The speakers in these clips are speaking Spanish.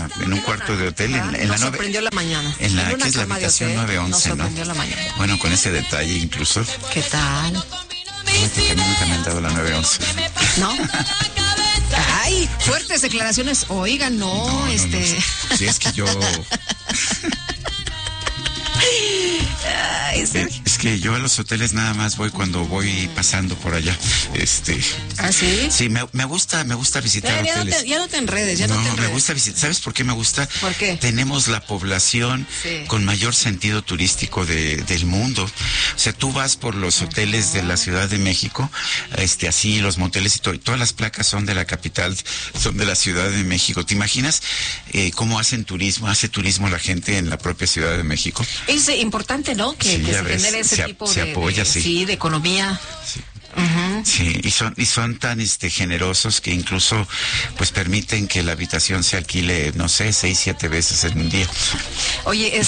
en un cuarto de hotel, en la sorprendió la mañana. En la que es la habitación 911, nos sorprendió la mañana. Bueno, con ese detalle incluso. ¿Qué tal? Que a mí nunca me han dado la 911. ¿No? Ay, fuertes declaraciones. Oigan, no. Sí, es que yo... Ay, es que yo a los hoteles nada más voy cuando voy pasando por allá. ¿Ah, sí? Sí, me gusta visitar hoteles. Ya no te enredes, no te enredes. Me gusta visitar. ¿Sabes por qué me gusta? ¿Por qué? Tenemos la población con mayor sentido turístico del mundo. O sea, tú vas por los hoteles de la Ciudad de México, así los moteles y todo, y todas las placas son de la capital, son de la Ciudad de México. ¿Te imaginas cómo hace turismo la gente en la propia Ciudad de México? Es importante, ¿no? Que se genere ese tipo de apoya, de economía. Sí. Uh-huh. Sí, y son tan generosos que incluso pues permiten que la habitación se alquile, no sé, 6-7 veces en un día. Oye,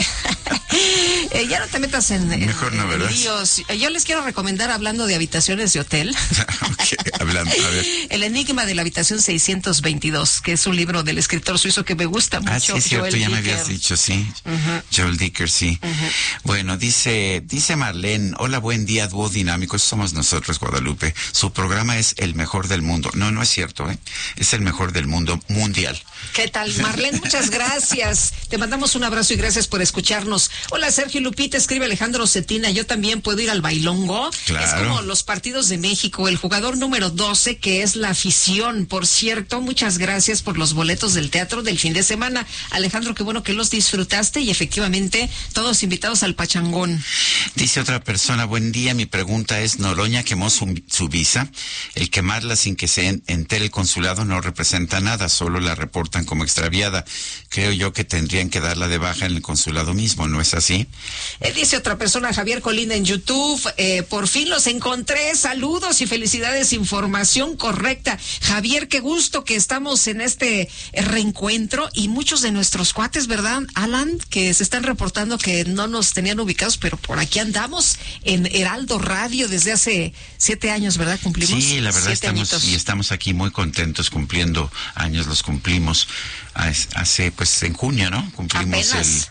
ya no te metas en mejor no, ¿verdad? líos. Yo les quiero recomendar, hablando de habitaciones de hotel. Okay, hablando, a ver. El enigma de la habitación 622, que es un libro del escritor suizo que me gusta mucho. Sí, es cierto, Joel ya Dicker. me habías dicho, sí. Uh-huh. Joel Dicker, sí. Uh-huh. Bueno, dice Marlene, hola, buen día, dúo dinámico, somos nosotros, Guadalupe. Su programa es el mejor del mundo. No es cierto, es el mejor del mundo mundial. ¿Qué tal, Marlene? Muchas gracias. Te mandamos un abrazo y gracias por escucharnos. Hola, Sergio Lupita, escribe Alejandro Cetina. Yo también puedo ir al bailongo. Claro. Es como los partidos de México. El jugador número 12, que es la afición. Por cierto, muchas gracias por los boletos del teatro del fin de semana. Alejandro, qué bueno que los disfrutaste y efectivamente todos invitados al pachangón. Dice otra persona, buen día, mi pregunta es, Noroña quemó su visa. El quemarla sin que se entere el consulado no representa nada, solo la reportan como extraviada. Creo yo que tendrían que darla de baja en el consulado mismo, ¿no es así? Dice otra persona, Javier Colina en YouTube, por fin los encontré, saludos y felicidades, información correcta. Javier, qué gusto que estamos en este reencuentro y muchos de nuestros cuates, ¿verdad, Alan? Que se están reportando que no nos tenían ubicados, pero por aquí andamos en Heraldo Radio desde hace 7 años, ¿verdad? Cumplimos. Sí, la verdad estamos aquí muy contentos cumpliendo años, los cumplimos hace, pues en junio, ¿no? Cumplimos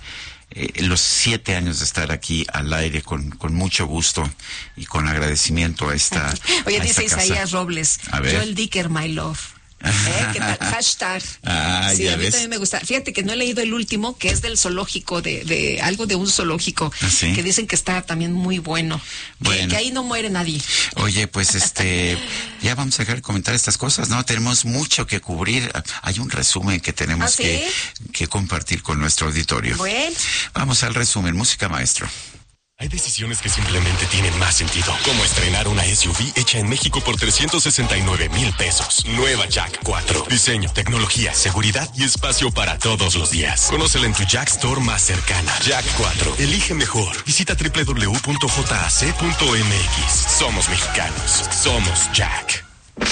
los 7 años de estar aquí al aire con mucho gusto y con agradecimiento a esta. Oye, dice esta Isaías casa. Robles, Joel Dicker, my love. ¿Qué tal? Hashtag. Sí, ya a mí ves. también me gusta. Fíjate que no he leído el último, que es del zoológico, de algo de un zoológico, ¿sí? Que dicen que está también muy bueno. Que ahí no muere nadie. Oye, pues ya vamos a dejar de comentar estas cosas, ¿no? Tenemos mucho que cubrir. Hay un resumen que tenemos que compartir con nuestro auditorio. Bueno. Vamos al resumen. Música, maestro. Hay decisiones que simplemente tienen más sentido, como estrenar una SUV hecha en México por 369,000 pesos. Nueva Jack 4. Diseño, tecnología, seguridad y espacio para todos los días. Conócela en tu Jack Store más cercana. Jack 4. Elige mejor. Visita www.jac.mx. Somos mexicanos. Somos Jack.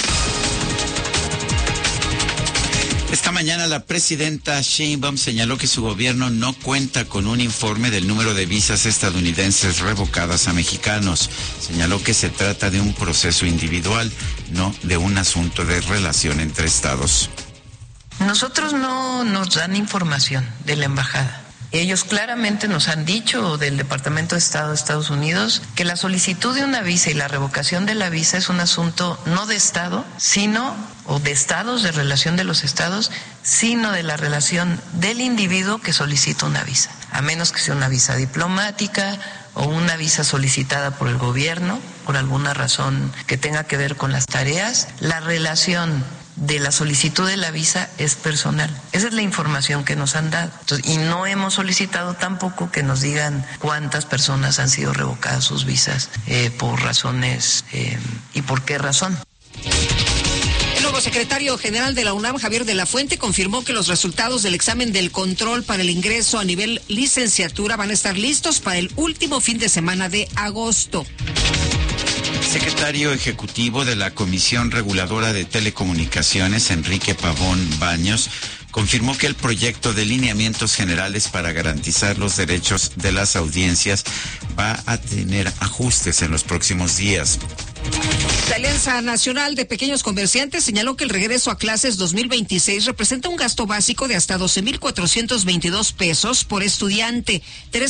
Esta mañana la presidenta Sheinbaum señaló que su gobierno no cuenta con un informe del número de visas estadounidenses revocadas a mexicanos. Señaló que se trata de un proceso individual, no de un asunto de relación entre estados. Nosotros no nos dan información de la embajada. Ellos claramente nos han dicho, del Departamento de Estado de Estados Unidos, que la solicitud de una visa y la revocación de la visa es un asunto no de Estado, o de estados, de relación de los estados, sino de la relación del individuo que solicita una visa. A menos que sea una visa diplomática o una visa solicitada por el gobierno, por alguna razón que tenga que ver con las tareas, la relación de la solicitud de la visa es personal. Esa es la información que nos han dado. Entonces, y no hemos solicitado tampoco que nos digan cuántas personas han sido revocadas sus visas por razones y por qué razón. El nuevo secretario general de la UNAM, Javier de la Fuente, confirmó que los resultados del examen del control para el ingreso a nivel licenciatura van a estar listos para el último fin de semana de agosto. Secretario Ejecutivo de la Comisión Reguladora de Telecomunicaciones, Enrique Pavón Baños, confirmó que el proyecto de lineamientos generales para garantizar los derechos de las audiencias va a tener ajustes en los próximos días. La Alianza Nacional de Pequeños Comerciantes señaló que el regreso a clases 2026 representa un gasto básico de hasta 12,422 pesos por estudiante,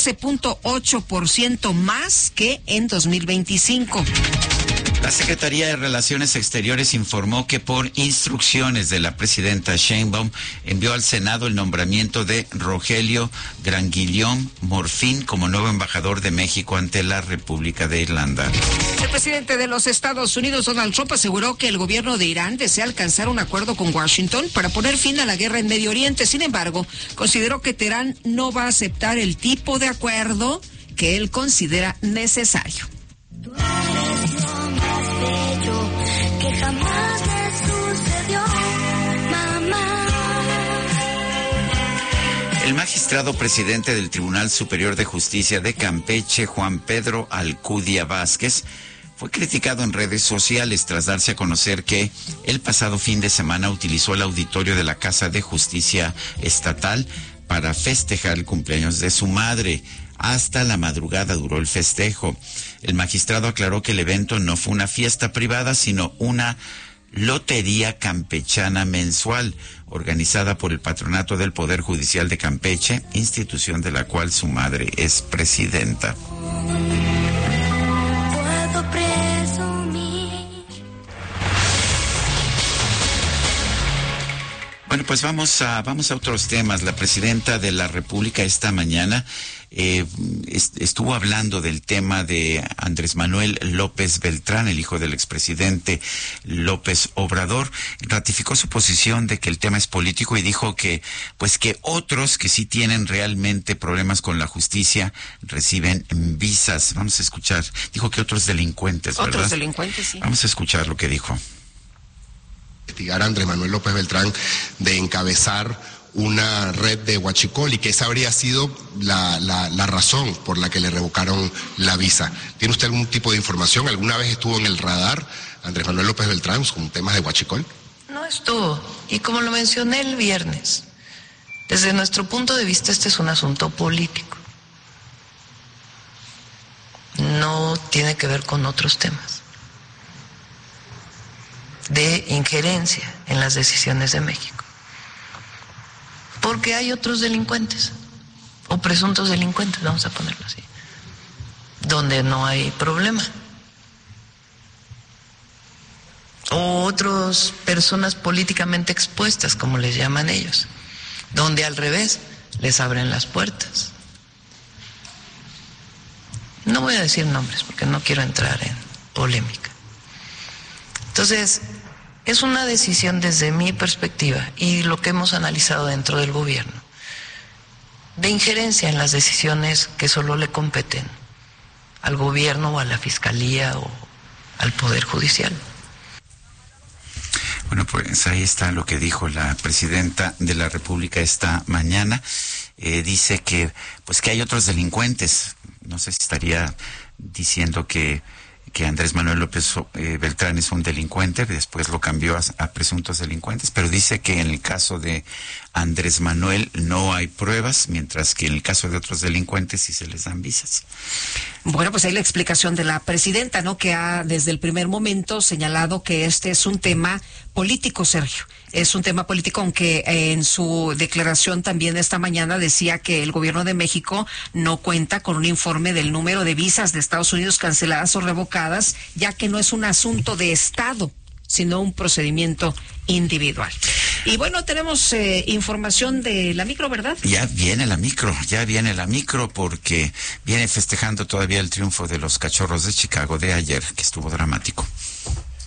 13.8% más que en 2025. La Secretaría de Relaciones Exteriores informó que por instrucciones de la presidenta Sheinbaum envió al Senado el nombramiento de Rogelio Granguillón Morfín como nuevo embajador de México ante la República de Irlanda. El presidente de los Estados Unidos, Donald Trump, aseguró que el gobierno de Irán desea alcanzar un acuerdo con Washington para poner fin a la guerra en Medio Oriente. Sin embargo, consideró que Teherán no va a aceptar el tipo de acuerdo que él considera necesario. Tú eres lo más bello que jamás me sucedió, mamá. El magistrado presidente del Tribunal Superior de Justicia de Campeche, Juan Pedro Alcudia Vázquez, fue criticado en redes sociales tras darse a conocer que el pasado fin de semana utilizó el auditorio de la Casa de Justicia Estatal para festejar el cumpleaños de su madre. Hasta la madrugada duró el festejo. El magistrado aclaró que el evento no fue una fiesta privada, sino una lotería campechana mensual, organizada por el Patronato del Poder Judicial de Campeche, institución de la cual su madre es presidenta. Puedo presumir. Bueno, pues vamos a otros temas. La presidenta de la República esta mañana estuvo hablando del tema de Andrés Manuel López Beltrán, el hijo del expresidente López Obrador. Ratificó su posición de que el tema es político y dijo que otros que sí tienen realmente problemas con la justicia reciben visas. Vamos a escuchar. Dijo que otros delincuentes, ¿verdad? Otros delincuentes, sí. Vamos a escuchar lo que dijo. Investigar a Andrés Manuel López Beltrán de encabezar una red de huachicol y que esa habría sido la razón por la que le revocaron la visa. ¿Tiene usted algún tipo de información? ¿Alguna vez estuvo en el radar Andrés Manuel López Beltrán con temas de huachicol? No estuvo. Y como lo mencioné el viernes, desde nuestro punto de vista este es un asunto político. No tiene que ver con otros temas de injerencia en las decisiones de México. Porque hay otros delincuentes, o presuntos delincuentes, vamos a ponerlo así, donde no hay problema. O otras personas políticamente expuestas, como les llaman ellos, donde al revés les abren las puertas. No voy a decir nombres porque no quiero entrar en polémica. Entonces, es una decisión desde mi perspectiva y lo que hemos analizado dentro del gobierno, de injerencia en las decisiones que solo le competen al gobierno o a la fiscalía o al Poder Judicial. Bueno, pues ahí está lo que dijo la presidenta de la República esta mañana. Dice que hay otros delincuentes. No sé si estaría diciendo que Andrés Manuel López Beltrán es un delincuente, después lo cambió a presuntos delincuentes, pero dice que en el caso de Andrés Manuel no hay pruebas, mientras que en el caso de otros delincuentes sí se les dan visas. Bueno, pues ahí la explicación de la presidenta, ¿no? Que ha desde el primer momento señalado que este es un tema político, Sergio. Es un tema político, aunque en su declaración también esta mañana decía que el gobierno de México no cuenta con un informe del número de visas de Estados Unidos canceladas o revocadas, ya que no es un asunto de Estado, sino un procedimiento individual. Y bueno, tenemos información de la micro, ¿verdad? Ya viene la micro porque viene festejando todavía el triunfo de los Cachorros de Chicago de ayer, que estuvo dramático.